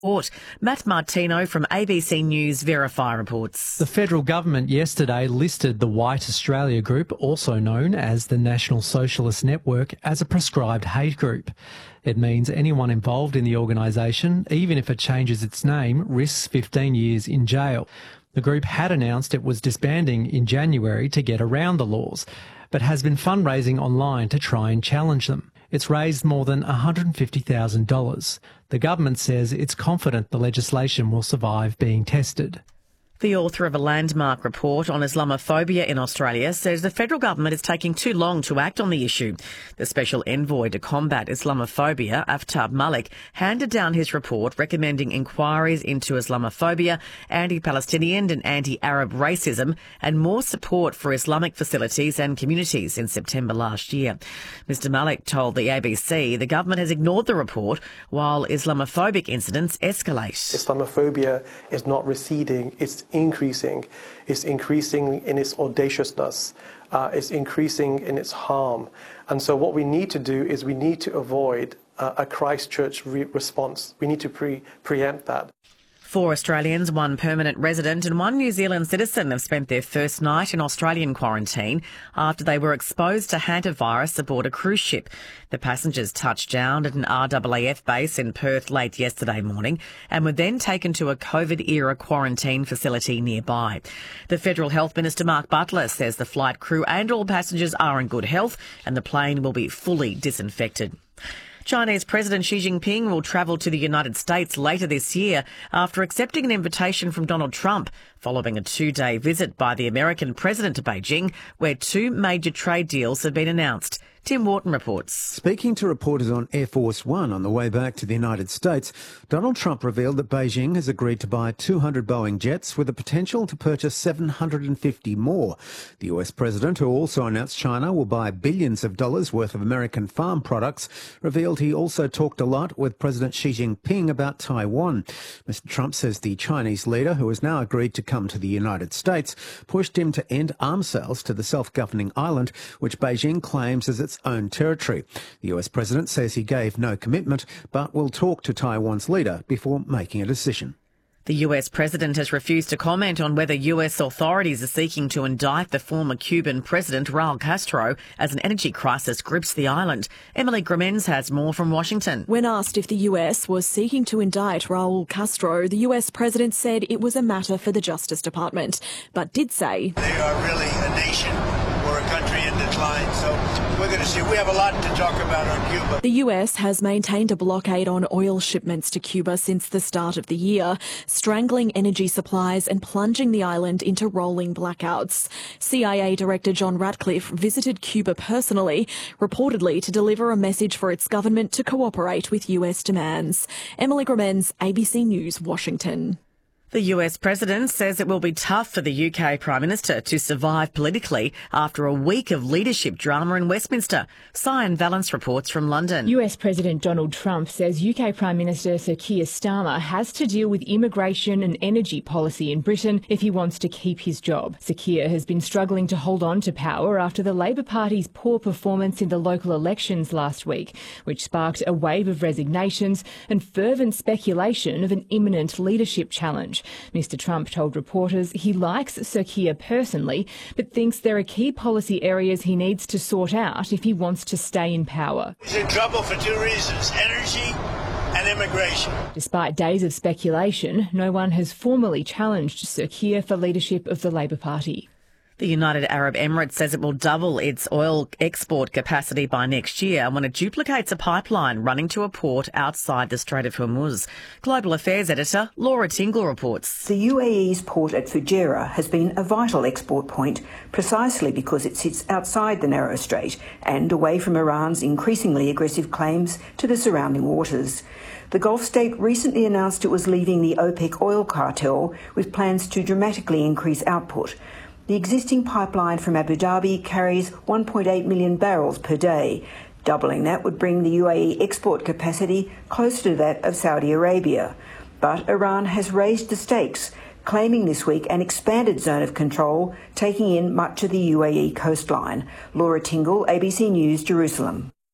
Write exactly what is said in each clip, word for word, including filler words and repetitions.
Matt Martino from A B C News Verify reports. The federal government yesterday listed the White Australia Group, also known as the National Socialist Network, as a prescribed hate group. It means anyone involved in the organisation, even if it changes its name, risks fifteen years in jail. The group had announced it was disbanding in January to get around the laws, but has been fundraising online to try and challenge them. It's raised more than one hundred fifty thousand dollars. The government says it's confident the legislation will survive being tested. The author of a landmark report on Islamophobia in Australia says the federal government is taking too long to act on the issue. The Special Envoy to Combat Islamophobia, Aftab Malik, handed down his report recommending inquiries into Islamophobia, anti-Palestinian and anti-Arab racism, and more support for Islamic facilities and communities in September last year. Mister Malik told the A B C the government has ignored the report while Islamophobic incidents escalate. Islamophobia is not receding, it's increasing. It's increasing in its audaciousness. Uh, it's increasing in its harm. And so what we need to do is we need to avoid uh, a Christchurch re- response. We need to pre- preempt that. Four Australians, one permanent resident and one New Zealand citizen have spent their first night in Australian quarantine after they were exposed to hantavirus aboard a cruise ship. The passengers touched down at an R A A F base in Perth late yesterday morning and were then taken to a COVID-era quarantine facility nearby. The Federal Health Minister Mark Butler says the flight crew and all passengers are in good health and the plane will be fully disinfected. Chinese President Xi Jinping will travel to the United States later this year after accepting an invitation from Donald Trump following a two-day visit by the American president to Beijing, where two major trade deals have been announced. Tim Wharton reports. Speaking to reporters on Air Force One on the way back to the United States, Donald Trump revealed that Beijing has agreed to buy two hundred Boeing jets with the potential to purchase seven hundred fifty more. The U S president, who also announced China will buy billions of dollars worth of American farm products, revealed he also talked a lot with President Xi Jinping about Taiwan. Mister Trump says the Chinese leader, who has now agreed to come to the United States, pushed him to end arms sales to the self-governing island, which Beijing claims as its own territory. The U S president says he gave no commitment, but will talk to Taiwan's leader before making a decision. The U S president has refused to comment on whether U S authorities are seeking to indict the former Cuban president Raul Castro as an energy crisis grips the island. Emily Grimmens has more from Washington. When asked if the U S was seeking to indict Raul Castro, the U S president said it was a matter for the Justice Department, but did say they are really a nation or a country in decline, so we're going to see. We have a lot to talk about on Cuba. The U S has maintained a blockade on oil shipments to Cuba since the start of the year, strangling energy supplies and plunging the island into rolling blackouts. C I A Director John Ratcliffe visited Cuba personally, reportedly to deliver a message for its government to cooperate with U S demands. Emily Grimmens, A B C News, Washington. The U S president says it will be tough for the U K Prime Minister to survive politically after a week of leadership drama in Westminster. Cyan Valance reports from London. U S President Donald Trump says U K Prime Minister Sir Keir Starmer has to deal with immigration and energy policy in Britain if he wants to keep his job. Sir Keir has been struggling to hold on to power after the Labor Party's poor performance in the local elections last week, which sparked a wave of resignations and fervent speculation of an imminent leadership challenge. Mister Trump told reporters he likes Sir Keir personally, but thinks there are key policy areas he needs to sort out if he wants to stay in power. He's in trouble for two reasons: energy and immigration. Despite days of speculation, no one has formally challenged Sir Keir for leadership of the Labor Party. The United Arab Emirates says it will double its oil export capacity by next year when it duplicates a pipeline running to a port outside the Strait of Hormuz. Global Affairs editor Laura Tingle reports. The U A E's port at Fujairah has been a vital export point precisely because it sits outside the narrow strait and away from Iran's increasingly aggressive claims to the surrounding waters. The Gulf state recently announced it was leaving the OPEC oil cartel with plans to dramatically increase output. The existing pipeline from Abu Dhabi carries one point eight million barrels per day. Doubling that would bring the U A E export capacity closer to that of Saudi Arabia. But Iran has raised the stakes, claiming this week an expanded zone of control, taking in much of the U A E coastline. Laura Tingle, A B C News, Jerusalem.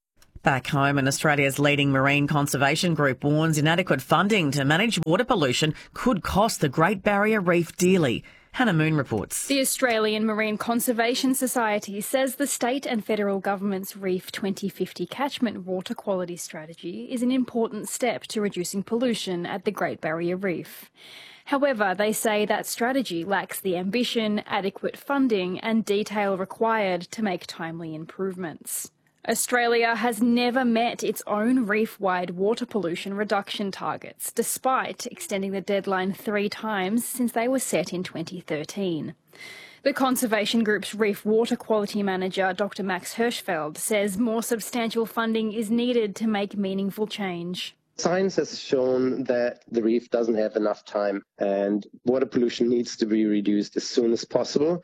Back home, and Australia's leading marine conservation group warns inadequate funding to manage water pollution could cost the Great Barrier Reef dearly. Hannah Moon reports. The Australian Marine Conservation Society says the state and federal government's Reef twenty fifty catchment water quality strategy is an important step to reducing pollution at the Great Barrier Reef. However, they say that strategy lacks the ambition, adequate funding and detail required to make timely improvements. Australia has never met its own reef-wide water pollution reduction targets, despite extending the deadline three times since they were set in twenty thirteen. The Conservation Group's Reef Water Quality Manager, Doctor Max Hirschfeld, says more substantial funding is needed to make meaningful change. Science has shown that the reef doesn't have enough time and water pollution needs to be reduced as soon as possible.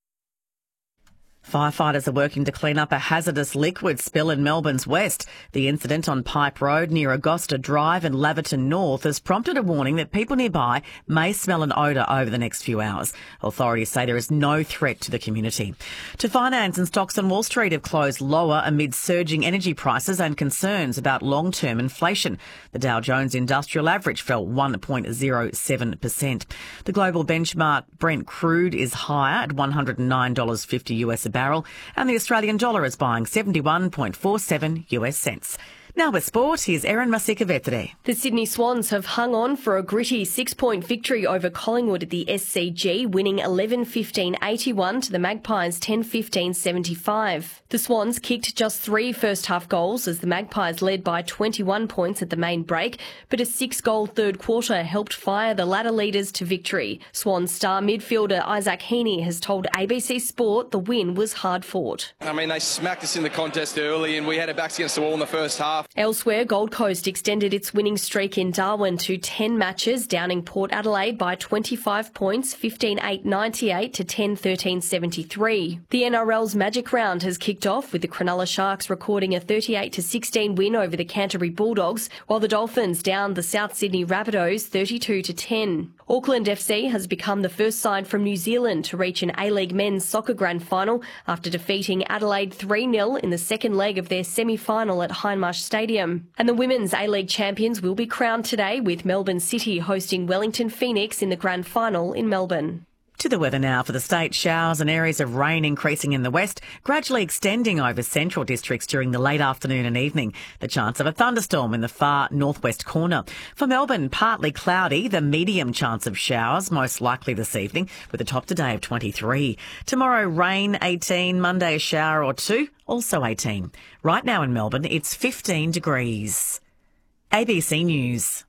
Firefighters are working to clean up a hazardous liquid spill in Melbourne's west. The incident on Pipe Road near Augusta Drive and Laverton North has prompted a warning that people nearby may smell an odour over the next few hours. Authorities say there is no threat to the community. To finance, and stocks on Wall Street have closed lower amid surging energy prices and concerns about long-term inflation. The Dow Jones Industrial Average fell one point zero seven percent. The global benchmark Brent crude is higher at one hundred nine dollars fifty US a barrel, and the Australian dollar is buying seventy-one point four seven US cents. Now with sport, here's Erin Masika-Vetere. The Sydney Swans have hung on for a gritty six-point victory over Collingwood at the S C G, winning eleven fifteen eighty-one to the Magpies ten fifteen seventy-five. The Swans kicked just three first-half goals as the Magpies led by twenty-one points at the main break, but a six-goal third quarter helped fire the ladder leaders to victory. Swans star midfielder Isaac Heaney has told A B C Sport the win was hard-fought. I mean, they smacked us in the contest early and we had our backs against the wall in the first half. Elsewhere, Gold Coast extended its winning streak in Darwin to ten matches, downing Port Adelaide by twenty-five points, fifteen eight ninety-eight to ten thirteen seventy-three. The N R L's Magic Round has kicked off with the Cronulla Sharks recording a thirty-eight to sixteen win over the Canterbury Bulldogs, while the Dolphins downed the South Sydney Rabbitohs thirty-two to ten. Auckland F C has become the first side from New Zealand to reach an A-League men's soccer grand final after defeating Adelaide three nil in the second leg of their semi-final at Hindmarsh Stadium. And the women's A-League champions will be crowned today, with Melbourne City hosting Wellington Phoenix in the grand final in Melbourne. To the weather now for the state. Showers and areas of rain increasing in the west, gradually extending over central districts during the late afternoon and evening. The chance of a thunderstorm in the far northwest corner. For Melbourne, partly cloudy, the medium chance of showers, most likely this evening, with a top today of twenty-three. Tomorrow, rain, eighteen. Monday, a shower or two, also eighteen. Right now in Melbourne, it's fifteen degrees. A B C News.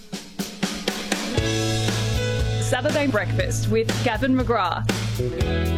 Saturday Breakfast with Gavin McGrath.